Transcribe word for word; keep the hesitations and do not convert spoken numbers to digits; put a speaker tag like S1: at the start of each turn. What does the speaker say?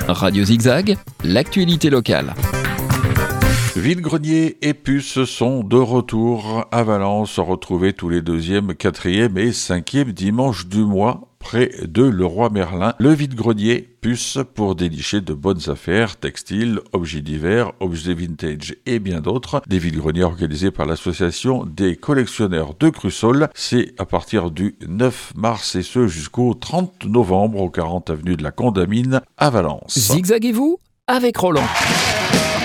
S1: Radio Zigzag, l'actualité locale.
S2: Vide-grenier et puces sont de retour à Valence, retrouvés tous les deuxième, quatrième et cinquième dimanches du mois, près de Leroy Merlin. Le vide-grenier, puces pour dénicher de bonnes affaires, textiles, objets divers, objets vintage et bien d'autres. Des vide-greniers organisés par l'association des collectionneurs de Crussol. C'est à partir du neuf mars et ce jusqu'au trente novembre au quarante avenue de la Condamine à Valence.
S1: Zigzaguez-vous avec Roland.